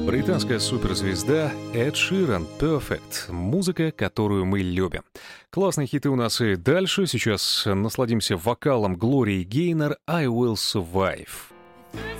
Британская суперзвезда Эд Ширан, Perfect. Музыка, которую мы любим. Классные хиты у нас и дальше. Сейчас насладимся вокалом Глории Гейнор «I Will Survive».